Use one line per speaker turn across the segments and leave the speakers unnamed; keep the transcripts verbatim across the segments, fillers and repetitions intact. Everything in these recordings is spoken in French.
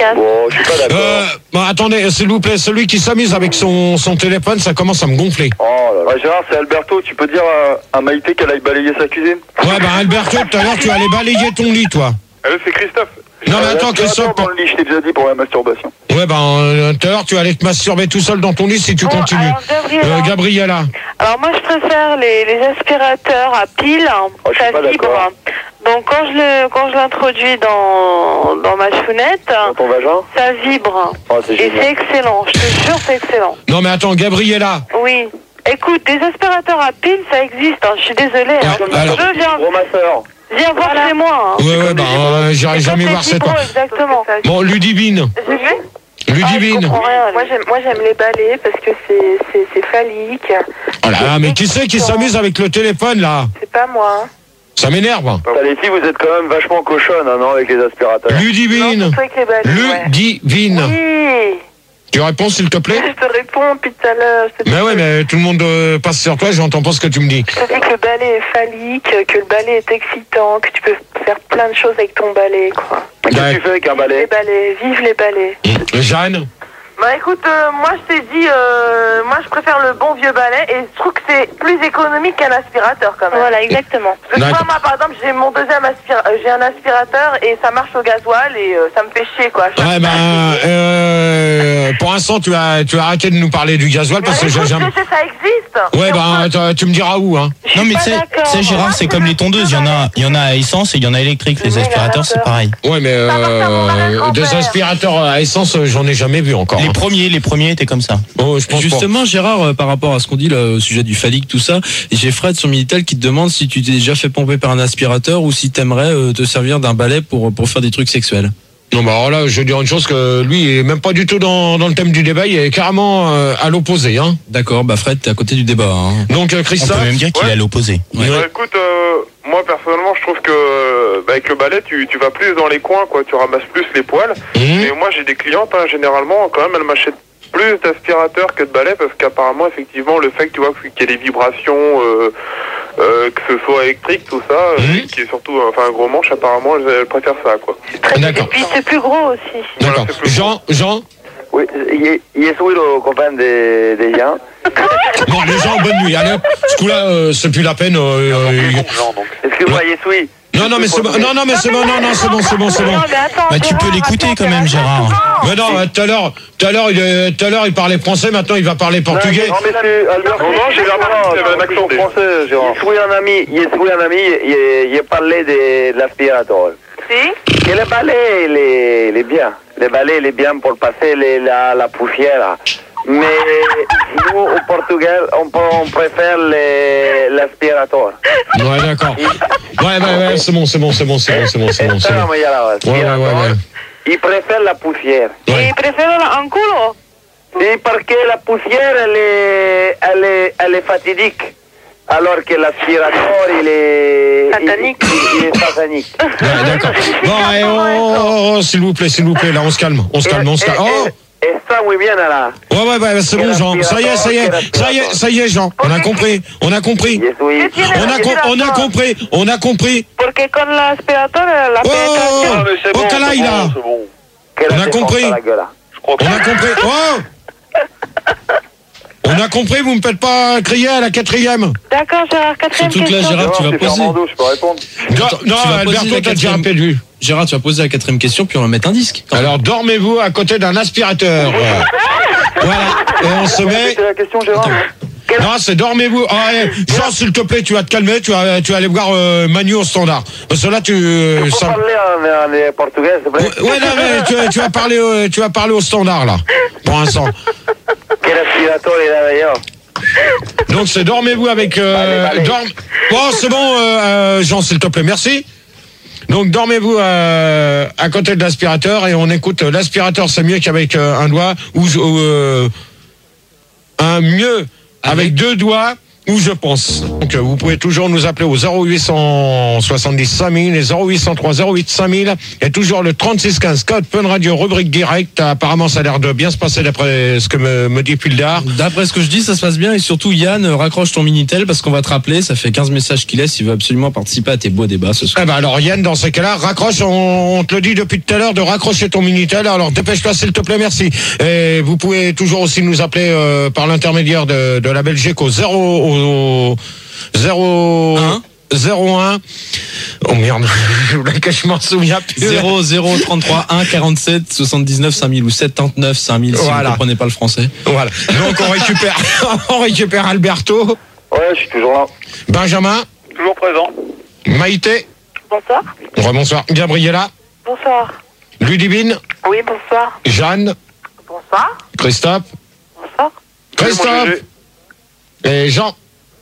Bon, je suis pas d'accord.
Euh, bon, attendez, s'il vous plaît, celui qui s'amuse avec son, son téléphone, ça commence à me gonfler.
Oh là là. Gérard, c'est Alberto. Tu peux dire à, à Maïté qu'elle aille balayer sa cuisine?
Ouais, bah Alberto, tout à l'heure, tu allais balayer ton lit, toi.
Euh, c'est Christophe.
Non, mais attends,
tu
Christophe.
attends dans le lit, je t'ai déjà dit pour la masturbation.
Ouais, bah euh, tout à l'heure, tu allais te masturber tout seul dans ton lit si tu
Bon,
continues.
alors, Gabriela.
Euh, Gabriela.
Alors moi je préfère les, les aspirateurs à pile,
Oh, je suis
ça
pas
vibre.
d'accord.
Donc quand je le quand je l'introduis dans dans ma chounette,
Dans ton vagin?
ça vibre.
Oh, c'est
Et
génial.
c'est excellent, je te jure c'est excellent.
Non, mais attends, Gabriela.
Oui. Écoute, des aspirateurs à pile, ça existe, hein. Je suis désolée. Hein.
Ouais, alors-
Je viens,
Gros masseur.
viens voir chez moi. Hein.
Ouais, ouais, bah euh, j'irai
C'est
jamais
comme
voir
les
cette.
vibros, exactement.
Bon, Ludivine.
J'ai vu.
Ludivine.
Moi j'aime, moi j'aime les balais parce que c'est, c'est, c'est phallique.
Oh là, mais qui c'est qui s'amuse avec le téléphone, là?
C'est pas moi. Hein.
Ça m'énerve.
Bah, les filles, vous êtes quand même vachement cochonnes, hein, non, avec les aspirateurs.
Ludivine.
Non, c'est toi avec les balais. Ouais.
Ludivine.
Oui.
Tu réponds, s'il te plaît?
Je te réponds depuis tout à l'heure. je te dis
Mais ouais,
que-
mais tout le monde euh, passe sur toi, j'entends pas ce que tu me dis.
Je te dis que le balai est phallique, que le balai est excitant, que tu peux faire plein de choses avec ton balai, quoi.
Qu'est-ce
Ouais.
que tu fais avec un
Les
balai?
balais, vive les balais.
Jeanne?
Bah écoute, euh, moi je t'ai dit, euh, moi je préfère le bon vieux balai et je trouve que c'est plus économique qu'un aspirateur quand même. Voilà, exactement. Parce que tu vois,
D'accord.
moi par exemple, j'ai mon deuxième aspirateur, j'ai un aspirateur et ça marche au gasoil et euh, ça me fait chier quoi.
Ouais, ben, euh, pour l'instant, tu as, tu as arrêté de nous parler du gasoil parce que j'ai jamais.
Ça existe.
Ouais, ben, tu- tu me diras où, hein.
Je suis
Non mais
pas
tu sais,
d'accord.
tu sais, Gérard, c'est comme les tondeuses, il y en a, il y en a à essence et il y en a à électrique. Les
Oui,
aspirateurs, c'est
d'accord.
pareil.
Ouais, mais
Ça va faire mon
euh,
arrière-grand-père.
des aspirateurs à essence, euh, j'en ai jamais vu encore.
Les
hein.
premiers, les premiers étaient comme ça.
Oh, je pense
Justement, Gérard, euh, par rapport à ce qu'on dit là, au sujet du phallique, tout ça, j'ai Fred sur Minitel qui te demande si tu t'es déjà fait pomper par un aspirateur ou si t'aimerais euh, te servir d'un balai pour, pour faire des trucs sexuels.
pas. Non, bah alors là, je vais dire une chose que lui, il est même pas du tout dans, dans le thème du débat, il est carrément euh, à l'opposé, hein.
D'accord, bah Fred, t'es à côté du débat. Hein.
Donc, euh,
On
Christophe.
peut même dire qu'il
Ouais.
est à l'opposé.
Ouais.
Bah, écoute, euh, moi personnellement, je trouve que euh, bah, avec le balai, tu, tu vas plus dans les coins, quoi. Tu ramasses plus les poils.
Mmh.
Et moi, j'ai des clientes, hein, généralement, quand même, elles m'achètent plus d'aspirateurs que de balais parce qu'apparemment, effectivement, le fait que tu vois qu'il y ait des vibrations, euh, euh, que ce soit électrique, tout ça, euh,
Mhm.
qui est surtout, euh, enfin, un gros manche, apparemment, elles, elles préfèrent ça, quoi.
D'accord.
Et puis c'est plus gros aussi.
D'accord.
Voilà, c'est plus
Jean, Jean.
Oui, y es oui le copain des, des gens.
Bon, les gens, bonne nuit. Allez, ce coup-là, euh, c'est plus la peine. euh, euh,
Excuse-moi, yes oui.
Non, non, mais c'est bon. Non, non, mais c'est bon. Non, non, c'est bon, c'est bon, c'est bon.
Non, mais attends,
Bah, tu peux
Gérard,
l'écouter
attends,
quand même, Gérard.
Mais non, euh, tout à l'heure, tout à l'heure, il, est- tout à l'heure, il parlait français. Maintenant, il va parler portugais.
Non, mais c'est Albert.
Non, non, j'ai l'impression qu'il y avait un accent, déjà.
français, Gérard. Yes oui, un ami, yes oui, un ami, il il parlait de l'aspirateur.
Si.
Que le balai, il est, il est bien. Le balai, il est bien pour passer les, la, la poussière. Mais nous, au Portugal, on, on préfère les- l'aspirateur.
Ouais, d'accord. Ouais, ouais, ouais, c'est bon, c'est bon, c'est bon, c'est bon, c'est bon, c'est bon, c'est bon. Ouais, ouais, ouais, ouais.
Il préfère la poussière.
Ouais.
Et préfère un culo.
Oui, parce que la poussière, elle est, elle est, elle est fatidique. Alors que l'aspirateur, il est...
Satanique.
Il, il- il est satanique.
Ouais, d'accord. Bon, et oh, oh, oh, s'il vous plaît, s'il vous plaît, là, on se calme, on se calme, on se calme. Oh!
Et, et ça, muy bien, là.
Ouais, ouais, ouais, c'est bon, Jean. Ça y est, ça y est, ça y est, ça y est, Jean. On a compris, on a compris.
Yes, oui.
On a, com- on a compris, on a compris.
Porque con l'aspirateur, la
Oh,
pénétration.
oh, oh, oh, calaille, là.
Qu'elle
On a
défense
compris.
à la gueule.
On a compris. Oh! On a compris, vous me faites pas crier à la quatrième.
D'accord, Gérard, quatrième
Surtout que là,
question.
Gérard, tu vas
C'est
poser.
Fernando, je peux répondre.
Non,
Attends,
non,
tu vas poser
Alberto,
la
t'as déjà
quatrième-
perdu.
Gérard, tu vas poser la quatrième question, puis on va mettre un disque.
Alors, dormez-vous à côté d'un aspirateur. Voilà. Voilà. Et on se met.
C'est la question, Gérard.
Non, c'est dormez-vous. Ah, ouais. Jean, s'il te plaît, tu vas te calmer, tu vas, tu vas aller voir euh, Manu au standard. Parce que là, tu. euh,
Tu peux
ça-
parler en, en, en portugais, s'il te plaît?
Ouais, non, mais tu, tu vas parler, au- tu vas parler au standard là, pour l'instant.
Quel aspirateur il a d'ailleurs?
Donc c'est dormez-vous avec. Euh,
Allez, allez.
dorme- Bon, c'est bon, euh, euh, Jean, s'il te plaît, merci. Donc dormez-vous euh, à côté de l'aspirateur et on écoute euh, l'aspirateur, c'est mieux qu'avec euh, un doigt ou ou, euh, un mieux avec deux doigts où je pense. Donc, vous pouvez toujours nous appeler au zéro huit soixante-dix cinq mille et zéro huit cent trois zéro huit cinq mille et toujours le trente-six quinze code Fun Radio rubrique direct. Apparemment, ça a l'air de bien se passer d'après ce que me, me dit Pildar.
D'après ce que je dis, ça se passe bien et surtout Yann, raccroche ton Minitel parce qu'on va te rappeler. Ça fait quinze messages qu'il laisse. Il veut absolument participer à tes beaux débats ce soir.
Eh ben alors Yann, dans ces cas-là, raccroche. On, on te le dit depuis tout à l'heure de raccrocher ton Minitel. Alors dépêche-toi s'il te plaît, merci. Et vous pouvez toujours aussi nous appeler euh, par l'intermédiaire de, de la Belgique au zéro au zéro zéro un. Oh merde, je voulais que je m'en souviens plus.
zéro zéro trente-trois un quarante-sept soixante-dix-neuf cinq mille ou soixante-dix-neuf cinq mille si
voilà.
Vous ne comprenez pas le français.
Voilà. Donc on récupère on récupère Alberto.
Ouais, je suis toujours là.
Benjamin.
Toujours présent.
Maïté.
Bonsoir.
Rebonsoir. Gabriella.
Bonsoir.
Ludivine.
Oui, bonsoir.
Jeanne.
Bonsoir.
Christophe.
Bonsoir.
Christophe. Et Jean.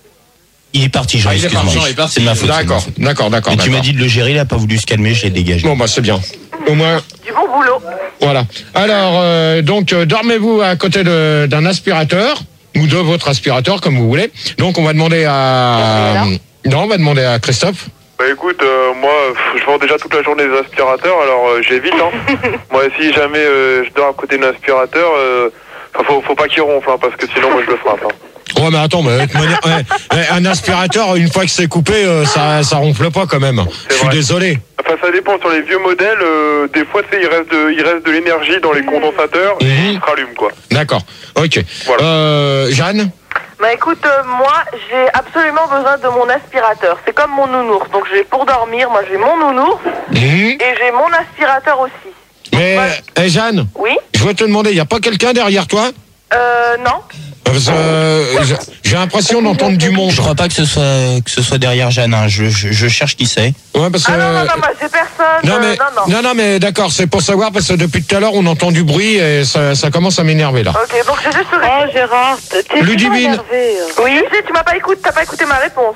Il est parti, Jean,
Ah, il est
excuse-moi.
parti, Jean, il est parti.
C'est de ma faute.
D'accord,
c'est de ma faute.
d'accord, d'accord.
Mais tu
d'accord.
m'as dit de le gérer, il a pas voulu se calmer, je l'ai dégagé.
Bon, bah, c'est bien. Au moins,
Du bon boulot.
voilà. Alors, euh, donc, euh, dormez-vous à côté de- d'un aspirateur, ou de votre aspirateur, comme vous voulez. Donc, on va demander à... Non, on va demander à Christophe.
Bah écoute, euh, moi, pff, je vends déjà toute la journée des aspirateurs, alors euh, j'évite. Hein. Moi, si jamais euh, je dors à côté d'un aspirateur, euh, faut, faut pas qu'il ronfle, hein, parce que sinon, moi, je le frappe. Hein.
Ouais, mais attends, mais, de manière- ouais, ouais, un aspirateur, une fois que c'est coupé, euh, ça, ça ronfle pas quand même. Je suis
vrai.
désolé.
Enfin, ça dépend. Sur les vieux modèles, euh, des fois, tu sais, il reste de, il reste de l'énergie dans les condensateurs et
Mhm.
ils se rallument, quoi.
D'accord. Ok.
Voilà.
Euh, Jeanne.
Bah écoute, euh, moi, j'ai absolument besoin de mon aspirateur. C'est comme mon nounours. Donc j'ai pour dormir, moi j'ai mon nounours
Mhm.
et j'ai mon aspirateur aussi.
Mais,
Ouais.
eh, Jeanne,
Oui.
je veux te demander, il n'y a pas quelqu'un derrière toi?
Euh, non.
Parce que, euh, j'ai- j'ai l'impression d'entendre du monde.
Je crois pas que ce soit que ce soit derrière Jeanne. Hein. Je, je, je cherche qui c'est.
Ouais, parce que...
Ah non, non, non, moi j'ai personne.
Non,
euh,
mais,
non, non.
non, non, mais d'accord, c'est pour savoir, parce que depuis tout à l'heure, on entend du bruit et ça, ça commence à m'énerver, là.
Ok, donc j'ai juste... Oh Gérard, t'es
Ludivine.
Oui, tu sais, tu m'as pas écouté, t'as pas écouté ma réponse.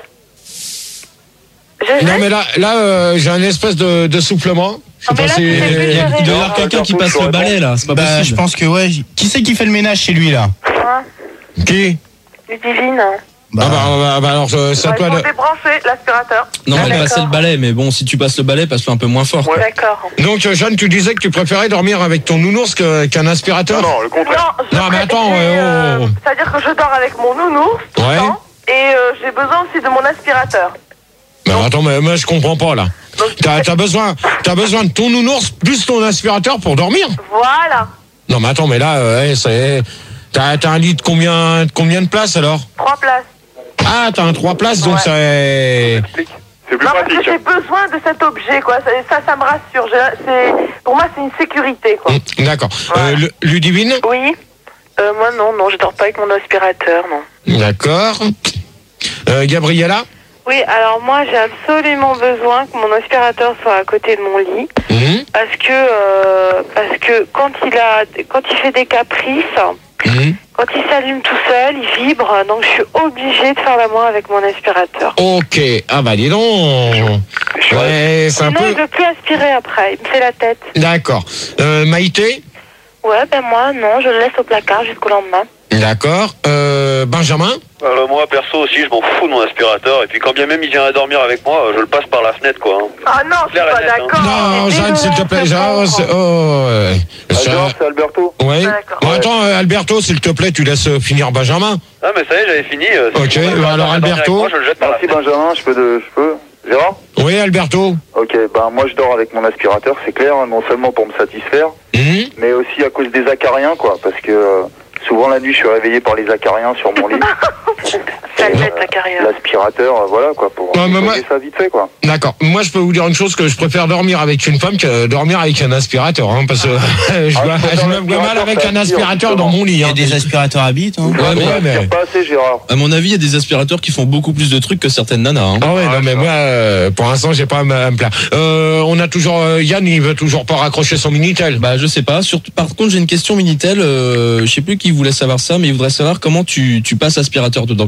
Je
Non, mais là, là euh, j'ai un espèce de, de soufflement. Je sais
Ah, mais
pas
là,
si...
tu fais plus
Il y a- il doit y avoir
Ah,
quelqu'un qui
Alberto,
passe
je
le
réponds.
balai là, c'est pas
Bah, je
possible.
pense que ouais. Qui c'est qui fait le ménage chez lui là?
Hein,
Qui?
Ludivine.
Bah,
Ah bah, bah, bah, alors, euh, c'est à
Ouais,
toi
il faut
de...
débrancher l'aspirateur.
Non, mais
D'accord.
passer le balai, mais bon, si tu passes le balai, passe-le un peu moins fort.
Ouais.
D'accord.
Donc, euh, Jeanne, tu disais que tu préférais dormir avec ton nounours que- qu'un aspirateur?
Non, non, le contraire.
Non, je
Non, mais
pré-
attends,
j'ai,
ouais, oh, oh, oh.
C'est-à-dire que je dors avec mon nounours tout le
Ouais.
temps, et euh, j'ai besoin aussi de mon aspirateur.
Mais attends, mais moi, je comprends pas, là.
Donc,
T'as t'as besoin, t'as besoin de ton nounours plus ton aspirateur pour dormir?
voilà,
Non, mais attends, mais là, euh, ouais, c'est... T'as t'as un lit de combien, de combien de places, alors?
trois places.
Ah, t'as un trois places, donc
Ouais.
c'est...
C'est plus
Non, parce que
pratique.
j'ai besoin de cet objet, quoi. Ça, ça, ça me rassure. J'ai- c'est- Pour moi, c'est une sécurité, quoi.
Hum, D'accord.
Ouais.
Euh, le- Ludivine?
Oui. Euh, moi, non, non, je dors pas avec mon aspirateur, non.
D'accord. Euh, Gabriella?
Oui, alors moi j'ai absolument besoin que mon aspirateur soit à côté de mon lit
Hum,
parce que euh, parce que quand il a quand il fait des caprices,
hum.
quand il s'allume tout seul, il vibre, donc je suis obligée de faire la main avec mon aspirateur.
Ok. Ah bah dis donc. Ouais, c'est un
Sinon,
peu...
il veut plus aspirer après, il me fait la tête.
D'accord. Euh, Maïté?
Ouais, ben moi non, je le laisse au placard jusqu'au lendemain.
D'accord. Euh, Benjamin?
Alors moi perso aussi je m'en fous de mon aspirateur et puis quand bien même il vient à dormir avec moi je le passe par la fenêtre quoi. hein.
Ah non, je suis
Claire et
pas
net, hein.
d'accord.
Non,
C'est
Jeanne, s'il te plaît. Jeanne, oh, c'est- oh, ouais.
Ah,
Ça-
Gérard, c'est Alberto.
Ouais.
D'accord.
Bon, attends, euh, Alberto, s'il te plaît, tu laisses euh, finir Benjamin.
Ah mais ça y est j'avais fini. euh, si
Ok,
je veux
bah alors,
dormir avec
Alberto.
moi, je le jette par la
Merci
fenêtre.
Benjamin, je peux, de, je peux. Gérard?
Oui, Alberto.
Ok, ben moi je dors avec mon aspirateur, c'est clair, non seulement pour me satisfaire,
Hum.
mais aussi à cause des acariens, quoi, parce que euh, souvent la nuit je suis réveillé par les acariens sur mon lit.
Ça
Et,
le
euh,
jette la carrière.
L'aspirateur, euh, voilà quoi, pour
Ouais, mais moi-
nettoyer ça vite fait, quoi.
D'accord. Moi, je peux vous dire une chose, que je préfère dormir avec une femme que dormir avec un aspirateur, hein, parce que je,
Ah,
vois-
je préfère
je me vois mal
l'aspirateur,
avec
ça
un
attire,
aspirateur dans
justement.
mon lit.
il y
Hein.
a des aspirateurs à bite. Hein.
Ouais, mais,
Ouais,
Ça
mais-
tire pas assez, Gérard.
à mon avis, il y a des aspirateurs qui font beaucoup plus de trucs que certaines nanas. Hein.
Ah ouais, non, mais moi, euh, pour l'instant, j'ai pas à me à me plaindre. Euh, on a toujours, euh, Yann, il veut toujours pas raccrocher son Minitel.
Bah je sais pas. Surtout, par contre, j'ai une question Minitel. Euh, je sais plus qui voulait savoir ça, mais il voudrait savoir comment tu, tu passes aspirateur. Dans quelle tenue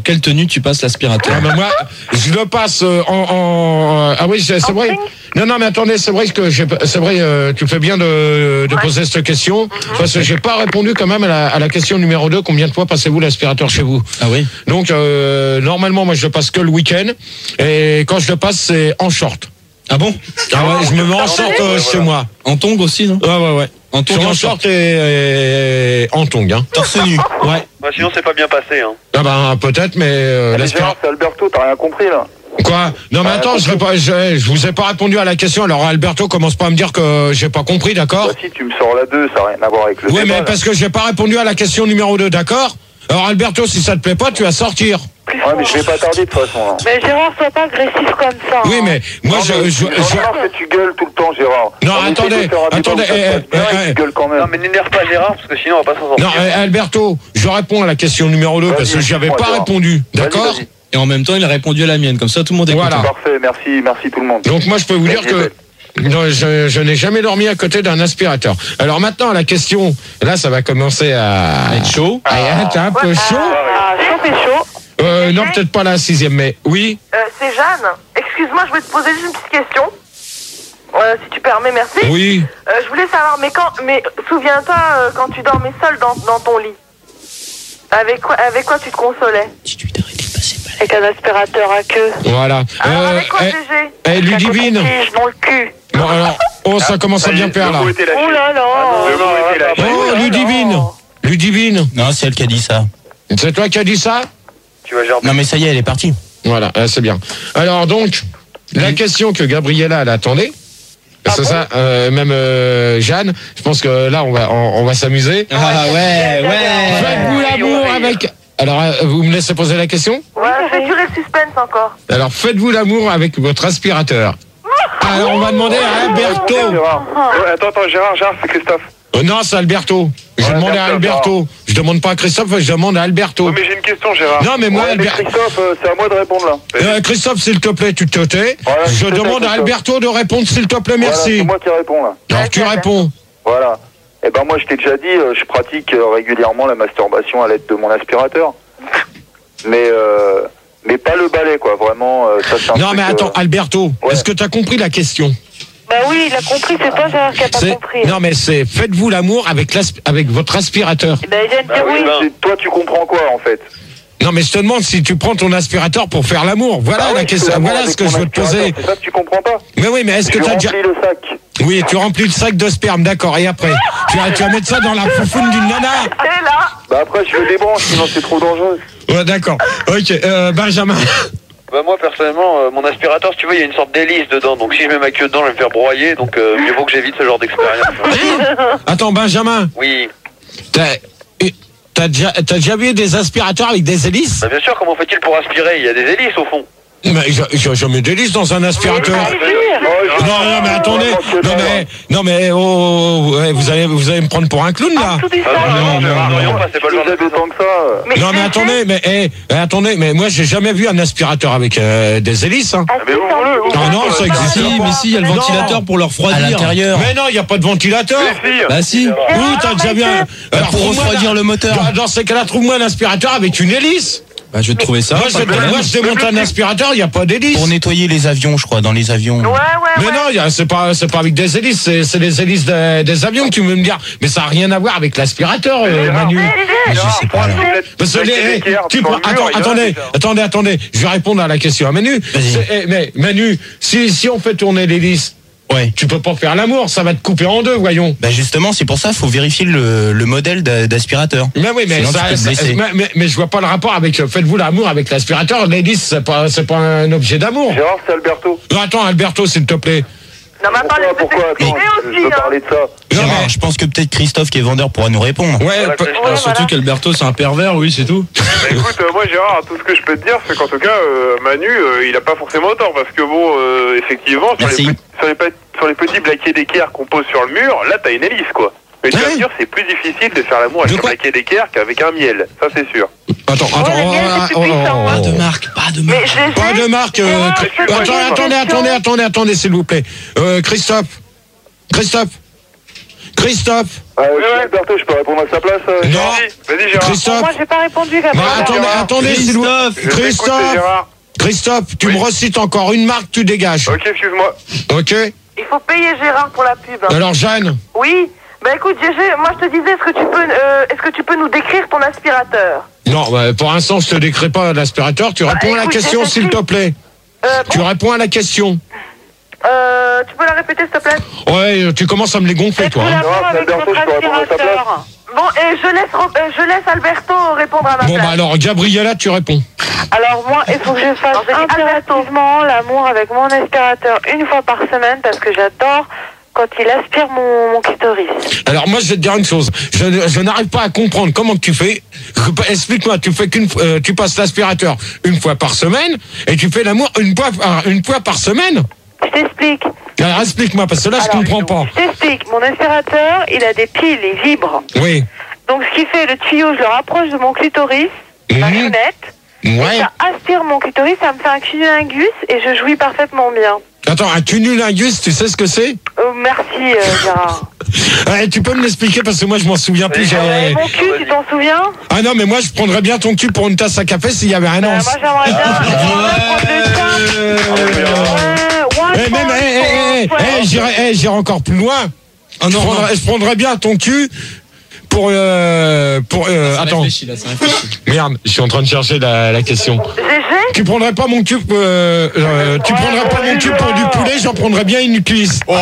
minutes, tu passes l'aspirateur.
Ah, ben moi, je le passe euh, en, en... Ah oui, c'est c'est vrai. Non, non, mais attendez, c'est vrai que j'ai, c'est vrai, euh, tu fais bien de, de poser cette question, parce que j'ai pas répondu quand même à la, à la question numéro deux. Combien de fois passez-vous l'aspirateur chez vous?
Ah oui.
Donc, euh, normalement, moi, je le passe que le week-end, et quand je le passe, c'est en short.
Ah bon?
Ah ouais, je me mets en short euh, chez moi.
En tongs aussi, non?
Ouais, ouais, ouais.
En tongs
Sur en short et, et en tongs, hein.
Torse nu.
Ouais.
Bah, sinon, c'est pas bien passé. Hein.
Ah ben, peut-être, mais euh, l'aspirateur...
C'est Alberto, t'as rien compris, là.
Quoi? Non mais attends, je, pas, je, je vous ai pas répondu à la question. Alors Alberto, commence pas à me dire que j'ai pas compris, d'accord?
Bah si, tu me sors la deux, ça n'a rien à voir avec le
Oui,
débat,
mais
là.
parce que j'ai pas répondu à la question numéro deux, d'accord? Alors Alberto, si ça te plaît pas, tu vas sortir.
Ouais, mais je vais pas tarder de toute façon. Hein.
Mais Gérard, sois pas agressif comme ça.
Oui, mais moi
non,
je...
mais,
je, je,
j'en ai marre que tu gueules tout le temps, Gérard.
Non,
On
attendez,
essaie de faire un débat
attendez,
où ça se
eh,
passe bien,
eh,
et tu
eh,
gueules quand même.
Non, mais n'énerve pas Gérard, parce que sinon, on va pas s'en sortir.
Non, eh, Alberto, je réponds à la question numéro deux parce que j'y avais
dis-moi,
pas
Gérard.
répondu,
Vas-y,
d'accord?
vas-y.
Et en même temps, il a répondu à la mienne. Comme ça, tout le monde est
Voilà.
content.
Parfait, merci, merci tout le monde.
Donc moi je peux vous dire que non, je, je n'ai jamais dormi à côté d'un aspirateur. Alors maintenant la question, là ça va commencer à
être chaud,
à être un peu chaud.
Ah, chaud et chaud.
Euh, non, peut-être pas la sixième, mais oui.
Euh, c'est Jeanne. Excuse-moi, je vais te poser juste une petite question. Euh, si tu permets, merci.
Oui.
Euh, je voulais savoir, mais quand, mais souviens-toi euh, quand tu dormais seul dans, dans ton lit. Avec quoi, avec quoi tu te consolais?
Avec un aspirateur à queue.
Voilà.
Alors
Euh,
avec quoi,
eh,
G G?
eh, Ludivine.
Tige dans le cul.
Bon alors, oh ça commence à bien faire là.
Oh là là.
Oh Ludivine. Ludivine.
Non, c'est elle qui a dit ça.
C'est toi qui as dit ça?
Tu vas gerber.
Non, mais ça y est, elle est partie.
Voilà, euh, c'est bien. Alors donc, la question que Gabriella elle attendait. C'est ça, euh, même euh, Jeanne, je pense que là on va on, on va s'amuser.
Ah ouais, ouais.
Faites-vous l'amour avec... Alors, euh, vous me laissez poser la question?
Ouais, fais durer le suspense encore.
Alors, faites-vous l'amour avec votre aspirateur? Alors, on va demander à Alberto.
Gérard. Ouais, attends, attends, Gérard, Gérard, c'est Christophe.
Euh, non, c'est Alberto. Je
Ouais,
demande à
Alberto,
Alberto. Je demande pas à Christophe, je demande à Alberto.
Ouais, mais j'ai une question, Gérard.
Non, mais moi,
Ouais, mais
Albert-
Christophe, euh, c'est à moi de répondre là.
Euh, Christophe, s'il te plaît, tu te tais.
Voilà,
Je
je te tais,
demande à
Christophe.
Alberto de répondre, s'il te plaît,
Voilà,
merci.
c'est moi qui réponds là.
Alors, tu réponds.
Voilà. Eh ben moi je t'ai déjà dit, euh, je pratique euh, régulièrement la masturbation à l'aide de mon aspirateur. Mais euh, mais pas le balai quoi, vraiment. euh, ça, c'est un
Non,
truc,
mais attends,
euh,
Alberto,
ouais.
est-ce que tu as compris la question?
Bah oui, il a compris, c'est toi Gérard qui a pas
C'est-
compris.
Non, mais c'est faites-vous l'amour avec, l'asp- avec votre aspirateur.
Bah il vient de
bah
dire
oui,
oui.
c'est- toi tu comprends quoi en fait?
Non, mais je te demande si tu prends ton aspirateur pour faire l'amour. Voilà
Ah
la
oui, je
question.
fais l'amour
Voilà
avec
ce que
mon
je veux te
aspirateur,
poser.
C'est ça que tu comprends pas?
Mais oui, mais est-ce que
Je
tu as
remplis
déjà...
le sac.
Oui, tu remplis le sac de sperme, d'accord. Et après, tu vas, tu vas mettre ça dans la foufoune d'une nana.
Et là,
Bah après je le débranche, sinon c'est trop dangereux.
Ouais, d'accord. Ok, euh, Benjamin.
Bah moi personnellement, euh, mon aspirateur, si tu veux, il y a une sorte d'hélice dedans. Donc si je mets ma queue dedans, je vais me faire broyer. Donc euh, mieux vaut que j'évite ce genre d'expérience.
Attends, Benjamin.
Oui.
T'as, t'as déjà, t'as déjà vu des aspirateurs avec des hélices?
Bah bien sûr, comment fait-il pour aspirer? Il y a des hélices au fond.
Mais j'ai j'ai jamais d'hélices dans un aspirateur. Non, non, mais attendez. Non, mais, non, mais, oh, oh, ouais, vous allez, vous allez me prendre pour un clown, là.
Tout dit ça.
Ah, non, non,
non,
non,
non.
non, c'est pas le genre
Vous
de
avez autant que ça. euh.
mais
Non, mais
G G,
attendez, mais, eh, eh, attendez, mais moi, j'ai jamais vu un aspirateur avec euh, des hélices, hein.
Ah,
Mais
si,
ouvre-le,
ça-
Ah non, ça
Si,
existe
mais si, il y a le
Non.
ventilateur pour leur
À
refroidir.
l'intérieur.
Mais non, il n'y a pas de ventilateur.
Les filles.
Bah si.
Oui, t'as déjà vu un... Alors,
Pour
trouve-moi
refroidir
un-
le moteur.
Dans, dans ces cas-là, trouve-moi un aspirateur avec une hélice.
Bah je vais te trouver ça.
Moi, je,
pas de problème.
moi, je démonte un aspirateur, il n'y a pas d'hélice.
Pour nettoyer les avions, je crois, dans les avions.
Ouais, ouais,
Mais
ouais.
non, il y a- c'est pas, c'est pas avec des hélices, c'est, c'est les hélices des, des avions que tu veux me dire. Mais ça n'a rien à voir avec l'aspirateur, euh, Manu.
Je sais pas, là.
Parce que
Avec
les-
les équerres
tu
sur
prends-
le mur,
attends,
il y en a
attendez,
déjà.
attendez, attendez, je vais répondre à la question à Manu.
Vas-y.
C'est- eh, mais Manu, si, si on fait tourner l'hélice,
Ouais.
tu peux pas faire l'amour, ça va te couper en deux, voyons.
Bah justement, c'est pour ça, faut vérifier le, le modèle d'a- d'aspirateur.
Mais oui, mais,
Sinon,
ça,
tu peux te
ça-
blesser.
mais, mais, mais je vois pas le rapport avec euh, faites-vous l'amour avec l'aspirateur. L'hélice, c'est pas, c'est pas un objet d'amour.
Gérard, c'est Alberto.
Non, attends, Alberto, s'il te plaît.
Non, mais attends,
Pourquoi,
laisse-le
pourquoi
s'exprimer
Attends, je
aussi,
veux
hein.
parler de ça.
Non,
Gérard,
mais-
je pense que peut-être Christophe qui est vendeur pourra nous répondre.
Ouais,
Voilà,
pe-
c'est-
Alors, surtout
voilà.
qu'Alberto c'est un pervers, oui, c'est tout.
Bah, écoute, euh, moi Gérard, tout ce que je peux te dire, c'est qu'en tout cas, euh, Manu, euh, il a pas forcément tort, parce que bon, euh, effectivement, sur les,
Merci.
petits, sur, les, pe- sur les petits plaquets d'équerre qu'on pose sur le mur, là t'as une hélice quoi. Mais tu vas
Ouais.
me dire, c'est plus difficile de faire l'amour avec
De
un
quoi
plaquet d'équerre qu'avec un miel, ça c'est sûr.
attends, attends.
Ouais, le miel, c'est plus
oh, oh,
puissant,
oh,
hein.
oh.
marque, pas de
Mais G G,
Pas de marque. euh,
Gérard,
Cri-
je peux
attends,
poser une
attendez,
question
attendez, attendez, attendez, s'il vous plaît. Euh, Christophe. Christophe. Christophe.
Euh, oui, ouais. Alberto, je peux répondre à sa place euh,
Non.
Vas-y, Gérard.
Christophe.
Moi, j'ai pas répondu.
Bah, attendez, attendez, s'il vous plaît. Christophe. Christophe, tu oui. me recites encore une marque, tu dégages.
Ok, excuse-moi.
Ok.
Il faut payer Gérard pour la pub.
Alors, Jeanne.
Oui. Bah écoute, G G, moi je te disais, est-ce que tu peux, euh, est-ce que tu peux nous décrire ton aspirateur?
Non, bah, pour l'instant, je te décris pas l'aspirateur. Tu réponds bah, écoute, à la question, G G, s'il te plaît. Euh, bon. Tu réponds à la question.
Euh, tu peux la répéter, s'il te plaît?
Ouais, tu commences à me les gonfler, toi. Hein.
Non, c'est Alberto, je peux répondre à sa place.
Bon, et je laisse, euh, je laisse Alberto répondre à ma
bon,
place.
Bon, bah alors, Gabriella, tu réponds.
Alors moi, il faut que je fasse impérativement l'amour avec mon aspirateur une fois par semaine parce que j'adore quand il aspire mon, mon clitoris.
Alors moi, je vais te dire une chose. Je, je n'arrive pas à comprendre comment tu fais. Explique-moi, tu fais qu'une, euh, tu passes l'aspirateur une fois par semaine et tu fais l'amour une fois, une fois par semaine.
Je t'explique.
Alors explique-moi, parce que là,
Alors,
je comprends pas.
Je t'explique. Mon aspirateur, il a des piles, il vibre.
Oui.
Donc ce qui fait, le tuyau, je le rapproche de mon clitoris, mmh. ma fenêtre.
Ouais.
Et ça aspire mon clitoris, ça me fait un cunnilingus et je jouis parfaitement bien.
Attends, un cunnilingus, tu sais ce que c'est?
Oh, merci euh, Gérard.
Ouais, tu peux me l'expliquer parce que moi je m'en souviens plus.
Euh, mon cul, tu t'en souviens?
Ah non, mais moi je prendrais bien ton cul pour une tasse à café s'il y avait un
euh,
an.
Moi j'aimerais bien, j'aimerais bien prendre le temps.
Eh, même, eh, eh, eh, j'irais, eh, j'irais encore plus loin. Oh, non, je, prendrais, je prendrais bien ton cul pour euh, pour euh, attends. Réfléchi, là, merde, je suis en train de chercher la, la question.
G G
Tu prendrais pas mon cul euh, euh, tu prendrais pas mon cul pour du poulet, j'en prendrais bien une cuisse. Oh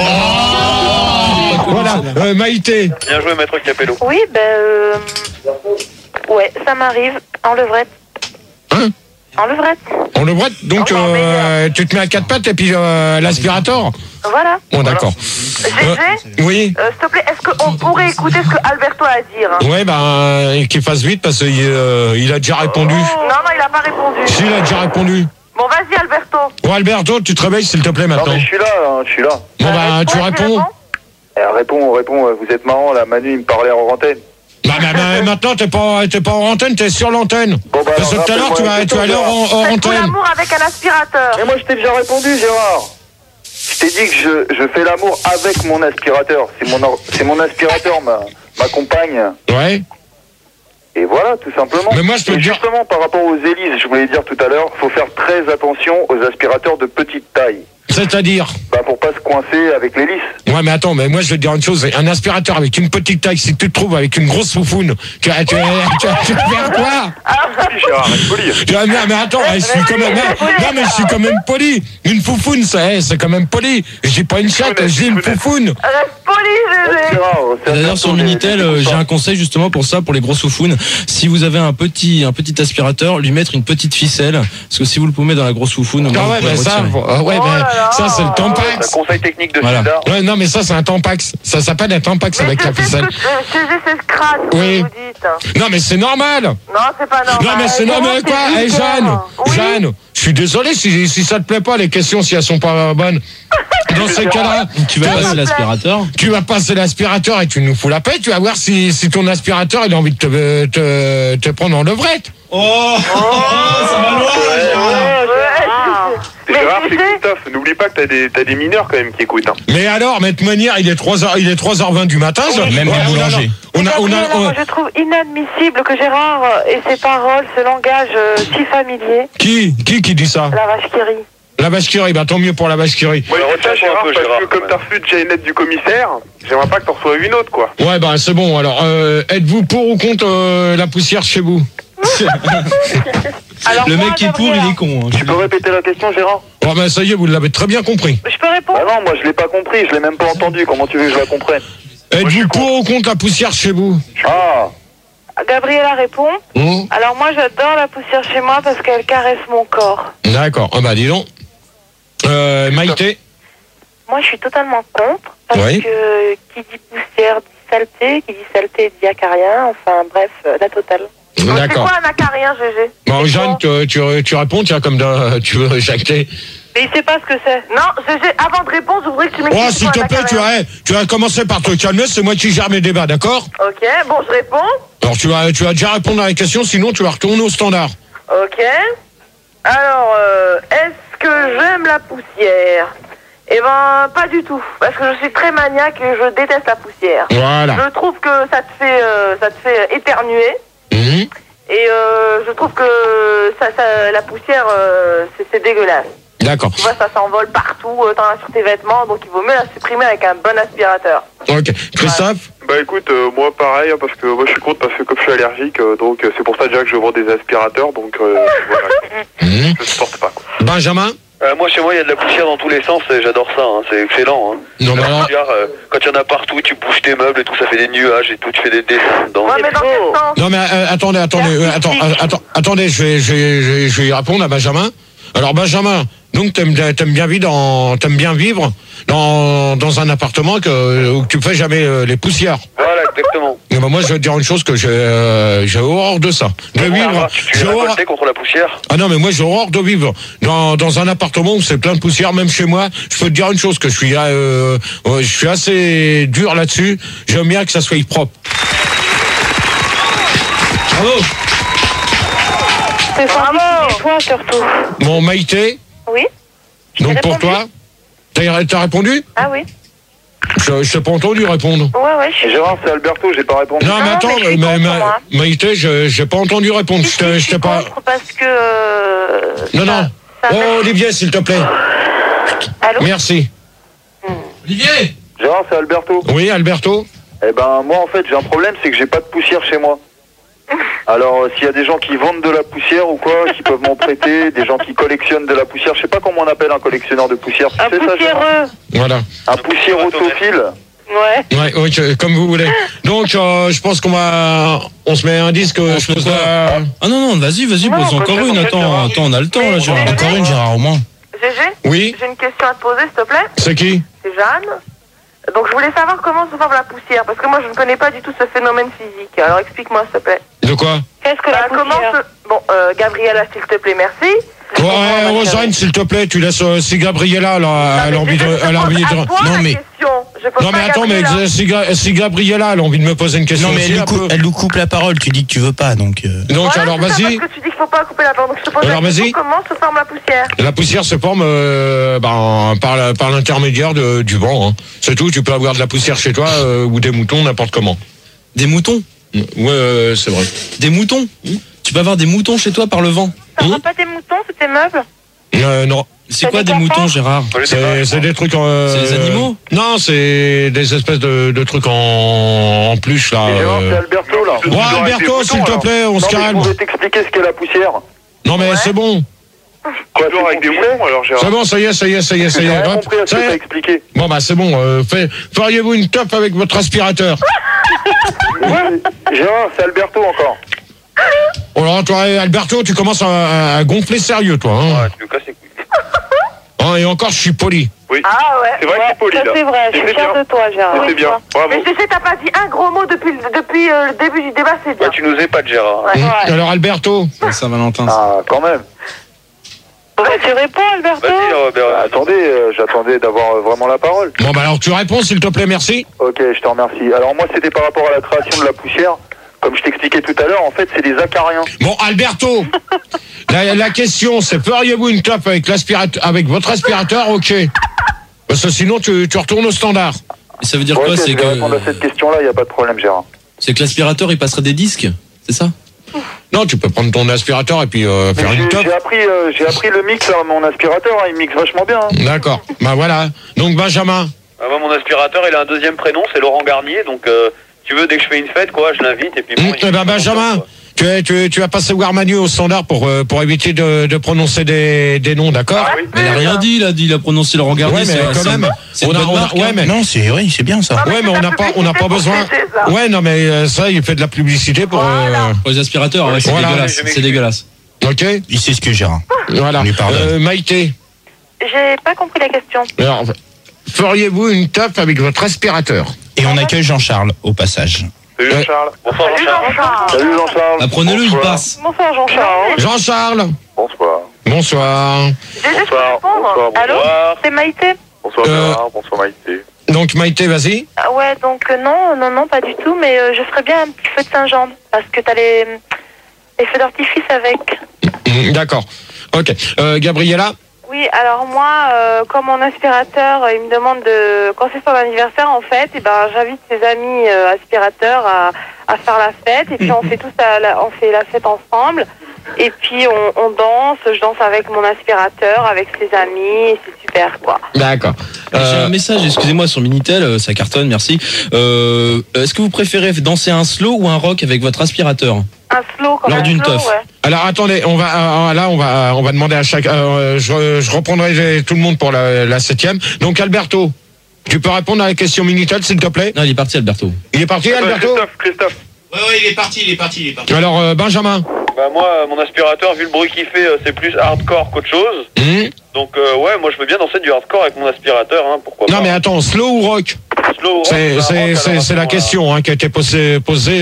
voilà, euh, Maïté.
Bien joué, maître Capello.
Oui, ben euh, ouais, ça m'arrive en levrette.
Hein?
En levrette.
En levrette, donc oh, euh, tu te mets à quatre pattes et puis euh, l'aspirateur.
Voilà.
Bon, d'accord.
G G
euh, Oui.
Euh, S'il te plaît, est-ce qu'on pourrait écouter ce que Alberto a à dire? Hein?
Ouais, ben, euh, qu'il fasse vite parce qu'il euh, il a déjà répondu.
Non, non, il a pas répondu.
Si, il a déjà répondu.
Bon, vas-y, Alberto.
Bon, Alberto, tu te réveilles, s'il te plaît, maintenant.
Non, mais je suis là, hein, je suis là.
Bon, bah, euh, tu
ouais,
réponds.
Eh, réponds, réponds, vous êtes marrant, là, Manu, il me parlait en antenne.
Bah, bah, bah, maintenant, t'es pas, t'es pas en antenne, t'es sur l'antenne. Bon, bah, parce que tout à l'heure, tu vas, tu vas aller en, en
Faites
antenne.
l'amour avec un aspirateur.
Mais moi, je t'ai déjà répondu, Gérard. Je t'ai dit que je, je fais l'amour avec mon aspirateur. C'est mon, c'est mon aspirateur, ma, ma compagne.
Ouais.
Et voilà, tout simplement.
Mais moi, je peux
Et
dire...
justement, par rapport aux hélices, je voulais dire tout à l'heure, faut faire très attention aux aspirateurs de petite taille.
C'est-à-dire?
Bah, pour pas se coincer avec l'hélice.
Ouais, mais attends, mais moi, je vais te dire une chose. Un aspirateur avec une petite taille, si tu te trouves avec une grosse foufoune, tu vas, tu vas, tu vas, tu vas faire quoi?
Gérard, reste poli.
Tu vas, mais, mais attends, je suis quand même, non, mais je suis quand même poli. Une foufoune, ça, c'est quand même poli. J'ai pas une chatte, j'ai une foufoune.
Reste poli, G G.
D'ailleurs, sur Minitel, euh, j'ai un conseil justement pour ça, pour les grosses foufounes. Si vous avez un petit, un petit aspirateur, lui mettre une petite ficelle, parce que si vous le pouvez dans la grosse foufoune,
ah ouais, mais ça, ouais,
oh
mais ça, c'est le Tampax.
Un conseil technique de
voilà.
César.
Ouais, non, mais ça, c'est un Tampax. Ça s'appelle un Tampax
Mais
avec la ficelle.
G G, c'est scratch,
oui.
vous dites.
Non, mais c'est normal.
Non, c'est pas normal.
Non, mais c'est normal, quoi. Hé, hey, Jeanne,
oui.
Jeanne, je suis désolé si, si ça te plaît pas, les questions, si elles sont pas bonnes. Dans ces cas-là,
tu vas passer l'aspirateur.
Tu vas passer l'aspirateur et tu nous fous la paix. Tu vas voir si, si ton aspirateur, il a envie de te, te, te prendre en levrette.
Oh, oh, ça va loin.
Gérard, c'est Christophe. N'oublie pas que t'as des, t'as des mineurs quand même qui écoutent. Hein.
Mais alors, mais de toute manière, il est trois heures, il est trois heures vingt du matin.
Oh, même
ouais,
des boulangers.
On a, on a, on a, on a...
Je trouve inadmissible que Gérard et ses paroles, ce langage euh, si familier.
Qui, qui, qui dit ça?
La vache qui rit.
La vache qui rit, bah tant mieux pour la vache qui rit.
Ouais, c'est ça, Gérard, parce que comme t'as reçu déjà une lettre du commissaire, j'aimerais pas que t'en reçoives une autre, quoi.
Ouais, bah c'est bon. Alors, euh, êtes-vous pour ou contre euh, la poussière chez vous?
Alors,
le
moi,
mec qui est pour, il est con. Hein.
Tu peux répéter la question, Gérard?
Oh, bah ça y est, vous l'avez très bien compris.
Je peux répondre?
Bah non, moi je l'ai pas compris, je l'ai même pas entendu. Comment tu veux que je la comprenne?
Êtes-vous pour ou contre la poussière chez vous?
Ah.
Gabriella répond.
Mmh.
Alors moi j'adore la poussière chez moi parce qu'elle caresse mon corps.
D'accord. Ah bah dis donc. Euh, Maïté?
Moi je suis totalement contre parce
oui.
que qui dit poussière dit saleté, qui dit saleté dit acarien, enfin bref, la totale.
D'accord.
C'est quoi un acarien, G G?
Bon, Jeanne, tu, tu, tu réponds, tiens, comme dans, tu veux jacter.
Mais il sait pas ce que c'est.
Non, G G, avant de répondre, je voudrais que tu m'expliques.
Oh, s'il te plaît, tu vas, tu vas commencer par te calmer, c'est moi qui gère mes débats, d'accord?
Ok, bon, je réponds.
Alors, tu vas, tu vas déjà répondre à la question, sinon tu vas retourner au standard.
Ok. Alors, euh, est-ce que j'aime la poussière? Eh ben, pas du tout. Parce que je suis très maniaque et je déteste la poussière.
Voilà.
Je trouve que ça te fait, euh, ça te fait éternuer.
Mmh.
Et euh, je trouve que ça, ça, la poussière, euh, c'est, c'est dégueulasse.
D'accord.
Tu vois, ça s'envole partout, euh, t'en as sur tes vêtements, donc il vaut mieux la supprimer avec un bon aspirateur.
Ok. Christophe?
Bah écoute, euh, moi pareil, hein, parce que moi je suis contre, parce que comme je suis allergique, euh, donc euh, c'est pour ça déjà que je vends des aspirateurs, donc euh, voilà.
Mmh.
Je supporte pas.
Benjamin?
Euh, moi, chez moi, il y a de la poussière dans tous les sens et j'adore ça, hein, c'est excellent. Hein.
Non, mais
la
alors...
poussière, euh, quand il y en a partout, tu bouges tes meubles et tout, ça fait des nuages et tout, tu fais des dessins dedans.
Ouais, mais dans quel sens?
Non, mais euh, attendez, attendez, euh, attends, euh, attends, attendez, je vais, je vais, je vais, je vais y répondre à Benjamin. Alors, Benjamin, donc t'aimes, t'aimes bien vivre dans, t'aimes bien vivre dans, dans un appartement que, où tu fais jamais euh, les poussières.
Voilà, exactement.
Et ben moi, je vais te dire une chose que j'ai, euh, j'ai horreur de ça. De
Bon,
vivre.
alors, tu, tu
j'ai
es
horreur...
révolté contre la poussière?
Ah non, mais moi, j'ai horreur de vivre dans, dans un appartement où c'est plein de poussière, même chez moi. Je peux te dire une chose, que je suis, euh, euh, je suis assez dur là-dessus. J'aime bien que ça soit propre. Bravo.
C'est sans toi surtout.
Mon Maïté.
Oui.
Donc pour toi, t'as, t'as répondu?
Ah oui.
Je, je t'ai pas entendu répondre.
Ouais, ouais, je suis...
Gérard, c'est Alberto, j'ai pas répondu.
Non, mais
Ah,
attends,
mais je suis
mais,
contre,
mais-
moi.
Maïté, je, j'ai pas entendu répondre.
Si,
Je t'ai,
si,
je
je
t'ai
suis
pas.
contre parce que... Euh,
Non,
ça-
non.
ça
Oh,
fait-
Olivier, s'il te plaît.
Allô?
Merci.
Olivier!
Gérard, c'est Alberto.
Oui, Alberto?
Eh ben, moi, en fait, j'ai un problème, c'est que j'ai pas de poussière chez moi. Alors, euh, s'il y a des gens qui vendent de la poussière ou quoi, qui peuvent m'en prêter, des gens qui collectionnent de la poussière, je sais pas comment on appelle un collectionneur de poussière. Tu
Un
sais ça, Gérard?
poussiéreux.
Voilà.
Un poussiérotophile.
Ouais.
Ouais, oui, que- comme vous voulez. Donc, euh, je pense qu'on va, on se met un disque.
On
Je
se met
pose
quoi
la-
Ah non, non, vas-y, vas-y,
Non,
pose
on peut
encore
faire
une.
comme
Attends,
Gérard.
attends, on a le temps là, Gérard.
Mais-
Encore une, Gérard, au moins.
Gégé,
Oui,
j'ai une question à te poser, s'il te plaît.
c'est qui?
C'est Jeanne. Donc je voulais savoir comment se forme la poussière, parce que moi je ne connais pas du tout ce phénomène physique. Alors explique-moi, s'il te plaît.
De quoi?
Qu'est-ce que
Bah,
la
comment
poussière?
se... Bon, euh, Gabriella, s'il te plaît, merci.
Ouais, Rosane, s'il te plaît, tu laisses, euh, si Gabriella, là, elle a envie de, elle a envie de, non, mais, non, mais attends, mais si, Ga- si Gabriella, elle a envie de me poser une question.
Non, mais
aussi,
elle, lui
un
coupe,
peu.
elle nous coupe la parole, tu dis que tu veux pas, donc... euh,
Donc, alors, vas-y.
Parce que tu dis qu'il faut pas couper la parole, donc je te pose
Alors,
la question,
vas-y.
comment se forme la poussière?
La poussière se forme euh, ben, par, la- par l'intermédiaire de- du vent. Hein. C'est tout, tu peux avoir de la poussière chez toi euh, ou des moutons, n'importe comment.
Des moutons?
Ouais, euh, c'est vrai.
Des moutons? Tu peux avoir des moutons chez toi par le vent?
Ça sera pas des moutons, c'est tes meubles?
Euh, non.
C'est
T'as
quoi
des
des moutons,
enfants?
Gérard?
C'est, c'est des trucs en... euh,
C'est des animaux?
Non, c'est des espèces de, de trucs en, en plus, là.
Et Gérard,
euh.
c'est Alberto, là.
Ouais, Alberto, s'il te plaît, on
non,
se
mais je
calme.
voulais t'expliquer ce qu'est la poussière.
Non, mais
Ouais.
c'est bon.
Quoi, Toujours avec des moutons, alors, Gérard?
C'est bon, ça y est, ça y est, ça y est, ça y
J'ai
est.
rien
Hop,
compris à ce
ça
que
y
t'as
est.
expliqué.
Bon, bah, c'est bon. Euh, fait, feriez-vous une top avec votre aspirateur?
Gérard, c'est Alberto encore.
Oh là, toi, Alberto, tu commences à, à gonfler sérieux, toi. Hein.
Ouais, tu nous casses les couilles.
Hein, et encore, je suis poli.
Oui.
Ah ouais.
C'est vrai que c'est poli,
Ça
là.
c'est vrai, je
Et
suis
c'est
fière
bien.
de toi, Gérard.
Et c'est
Oui,
bien.
toi.
Bravo.
Mais je sais, t'as pas dit un gros mot depuis, le- depuis euh, le début du débat, c'est bien.
Ouais, tu nous épates, Gérard.
Ouais.
Hum, Alors, Alberto,
Saint-Valentin.
Ah, quand même.
Bah, tu réponds, Alberto?
Vas-y, Robert.
Bah, attendez, euh, j'attendais d'avoir euh, vraiment la parole.
bon, bah, alors, tu réponds, s'il te plaît, merci.
Ok, je te remercie. Alors moi, c'était par rapport à la création de la poussière. Comme je t'expliquais tout à l'heure, en fait, c'est des acariens.
Bon, Alberto, la, la question, c'est feriez-vous une top avec l'aspirateur, avec votre aspirateur? Ok. Parce que sinon, tu, tu retournes au standard.
Et ça veut dire
Ouais,
quoi?
ok,
C'est
je vais répondre à cette
que,
question-là, il n'y a pas de problème, Gérard.
c'est que l'aspirateur, il passerait des disques? C'est ça?
Non, tu peux prendre ton aspirateur et puis euh,
Mais
faire une
j'ai,
top.
j'ai appris, euh, j'ai appris le mix à mon aspirateur, hein, il mixe vachement bien. hein.
D'accord. Bah voilà. Donc, Benjamin.
Ah, moi, mon aspirateur, il a un deuxième prénom, c'est Laurent Garnier. Donc, euh, tu veux, dès que je fais une fête, quoi, je l'invite. Et puis, bon,
Hum,
il-
eh ben, Benjamin, tu, es- tu, es- tu vas passer voir Manu au standard pour, euh, pour éviter de, de prononcer des, des noms, d'accord?
Ah oui.
Mais il a rien dit, il a dit, il a prononcé le regard.
Ouais, mais quand même,
c'est
on
une
a,
bonne
on a-
marque,
ouais,
hein.
mais,
Non, c'est oui, c'est bien ça.
Ah, mais
ouais, mais
c'est
on
de la
n'a pas, on n'a pas
publicité
besoin.
pour G G, ça.
Ouais, non, mais euh, ça, il fait de la publicité pour.
Voilà.
euh,
Pour les aspirateurs, ouais, c'est
Voilà.
dégueulasse.
Je
C'est dégueulasse.
ok.
Il sait ce que Gérard.
Voilà.
On lui pardonne.
Euh, Maïté.
J'ai pas compris la question.
Alors, feriez-vous une top avec votre aspirateur?
Et on accueille Jean-Charles au passage.
Salut
Ouais.
Jean-Charles.
Bonsoir,
Salut
Jean-Charles.
Jean-Charles.
Salut Jean-Charles.
Apprenez-le, il
Bonsoir.
passe.
Bonsoir, Jean-Charles.
Jean-Charles.
Bonsoir.
Bonsoir.
Gégé, je peux
Bonsoir.
répondre?
Bonsoir.
Allô?
Bonsoir.
C'est Maïté?
Bonsoir
Euh,
Gérard, bonsoir Maïté.
Donc, Maïté, vas-y.
Ah ouais, donc euh, non, non, non, pas du tout, mais euh, je ferais bien un petit feu de Saint-Jean, parce que t'as les, les feux d'artifice avec.
Hum, D'accord. Ok. Euh, Gabriella.
Oui. Oui, alors moi, euh, comme mon aspirateur, euh, il me demande de, quand c'est son anniversaire, en fait, et ben, j'invite ses amis euh, aspirateurs à, à faire la fête, et puis on fait tous la, la- on fait la fête ensemble, et puis on, on danse, je danse avec mon aspirateur, avec ses amis, et c'est super, quoi.
D'accord.
J'ai
Euh,
un message, excusez-moi, sur Minitel, euh, ça cartonne, merci. Euh, Est-ce que vous préférez danser un slow ou un rock avec votre aspirateur?
Un slow, comme
Lors
un
d'une
slow,
teuf.
ouais.
alors attendez, on va euh, là on va on va demander à chaque. euh, je, je reprendrai tout le monde pour la, la septième. Donc Alberto, tu peux répondre à la question Minitel s'il te plaît?
Non, il est parti, Alberto.
Il est parti Alberto?
Christophe, Christophe.
Ouais, ouais, il est parti, il est parti, il est parti.
Alors euh, Benjamin.
Bah moi, euh, mon aspirateur, vu le bruit qu'il fait, euh, c'est plus hardcore qu'autre chose.
Hmm
Donc euh, ouais, moi je veux bien danser du hardcore avec mon aspirateur, hein, pourquoi
non
pas.
mais attends, slow ou rock?
Slow rock,
C'est
bah,
c'est
rock,
c'est
alors,
c'est la
attends,
question hein, qui a été posée posée.